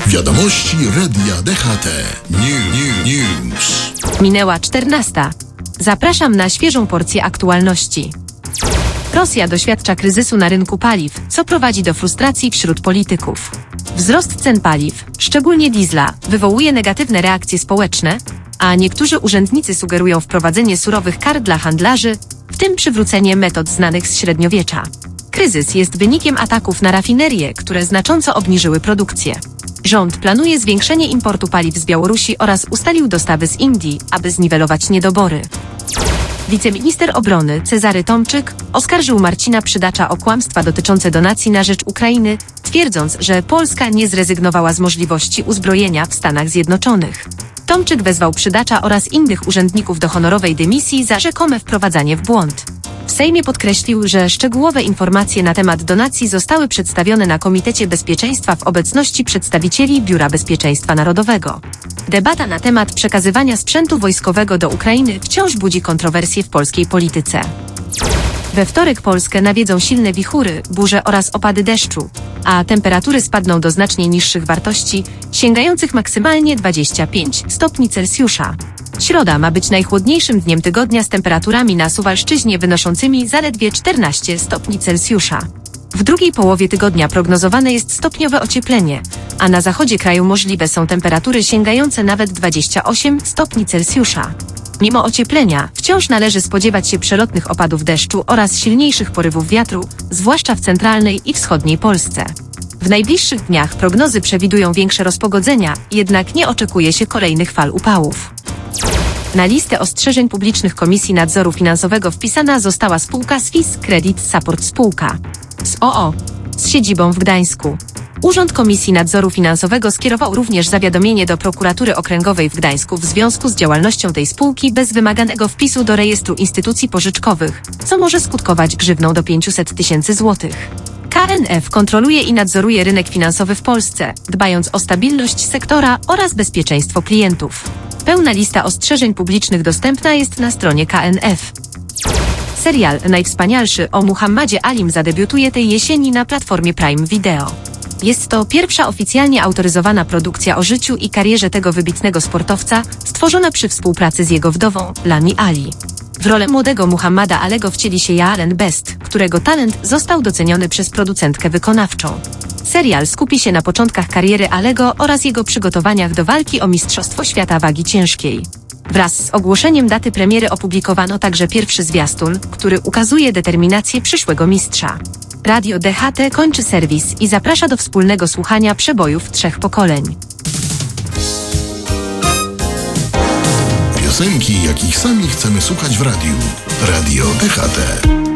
Wiadomości Radia DHT. News. Minęła 14. Zapraszam na świeżą porcję aktualności. Rosja doświadcza kryzysu na rynku paliw, co prowadzi do frustracji wśród polityków. Wzrost cen paliw, szczególnie diesla, wywołuje negatywne reakcje społeczne, a niektórzy urzędnicy sugerują wprowadzenie surowych kar dla handlarzy, w tym przywrócenie metod znanych z średniowiecza. Kryzys jest wynikiem ataków na rafinerie, które znacząco obniżyły produkcję. Rząd planuje zwiększenie importu paliw z Białorusi oraz ustalił dostawy z Indii, aby zniwelować niedobory. Wiceminister obrony Cezary Tomczyk oskarżył Marcina Przydacza o kłamstwa dotyczące donacji na rzecz Ukrainy, twierdząc, że Polska nie zrezygnowała z możliwości uzbrojenia w Stanach Zjednoczonych. Tomczyk wezwał Przydacza oraz innych urzędników do honorowej dymisji za rzekome wprowadzanie w błąd. W Sejmie podkreślił, że szczegółowe informacje na temat donacji zostały przedstawione na Komitecie Bezpieczeństwa w obecności przedstawicieli Biura Bezpieczeństwa Narodowego. Debata na temat przekazywania sprzętu wojskowego do Ukrainy wciąż budzi kontrowersje w polskiej polityce. We wtorek Polskę nawiedzą silne wichury, burze oraz opady deszczu, a temperatury spadną do znacznie niższych wartości, sięgających maksymalnie 25 stopni Celsjusza. Środa ma być najchłodniejszym dniem tygodnia z temperaturami na Suwalszczyźnie wynoszącymi zaledwie 14 stopni Celsjusza. W drugiej połowie tygodnia prognozowane jest stopniowe ocieplenie, a na zachodzie kraju możliwe są temperatury sięgające nawet 28 stopni Celsjusza. Mimo ocieplenia, wciąż należy spodziewać się przelotnych opadów deszczu oraz silniejszych porywów wiatru, zwłaszcza w centralnej i wschodniej Polsce. W najbliższych dniach prognozy przewidują większe rozpogodzenia, jednak nie oczekuje się kolejnych fal upałów. Na listę ostrzeżeń publicznych Komisji Nadzoru Finansowego wpisana została spółka Swiss Credit Support Spółka z o.o. z siedzibą w Gdańsku. Urząd Komisji Nadzoru Finansowego skierował również zawiadomienie do Prokuratury Okręgowej w Gdańsku w związku z działalnością tej spółki bez wymaganego wpisu do rejestru instytucji pożyczkowych, co może skutkować grzywną do 500 000 złotych. KNF kontroluje i nadzoruje rynek finansowy w Polsce, dbając o stabilność sektora oraz bezpieczeństwo klientów. Pełna lista ostrzeżeń publicznych dostępna jest na stronie KNF. Serial Najwspanialszy o Muhammadzie Alim zadebiutuje tej jesieni na platformie Prime Video. Jest to pierwsza oficjalnie autoryzowana produkcja o życiu i karierze tego wybitnego sportowca, stworzona przy współpracy z jego wdową, Lami Ali. W rolę młodego Muhammada Alego wcieli się Yaelen Best, którego talent został doceniony przez producentkę wykonawczą. Serial skupi się na początkach kariery Alego oraz jego przygotowaniach do walki o Mistrzostwo Świata Wagi Ciężkiej. Wraz z ogłoszeniem daty premiery opublikowano także pierwszy zwiastun, który ukazuje determinację przyszłego mistrza. Radio DHT kończy serwis i zaprasza do wspólnego słuchania przebojów 3 pokoleń. Piosenki, jakich sami chcemy słuchać w radiu. Radio DHT.